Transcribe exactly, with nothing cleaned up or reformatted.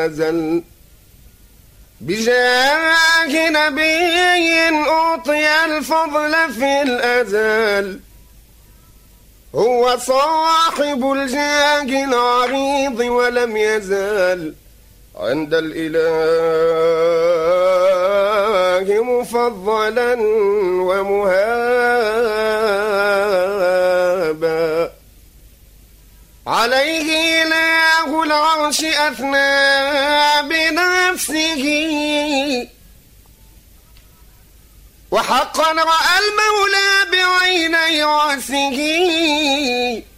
أزل بجاه نبي أعطي الفضل في الأزل، هو صاحب الجاه العريض ولم يزال عند الإله مفضلا ومهابا. عليه إله العرش أثنى بنفسه، وحقا رأى المولى بعيني رأسه.